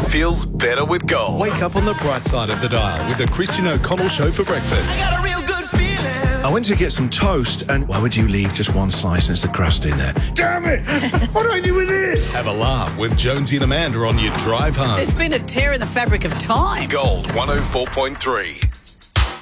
feels better with Gold. Wake up on the bright side of the dial with the Christian O'Connell Show for breakfast. I got a real good feeling. I went to get some toast, and why would you leave just one slice and there's the crust in there? Damn it! What do I do with this? Have a laugh with Jonesy and Amanda on your drive home. There's been a tear in the fabric of time. Gold 104.3.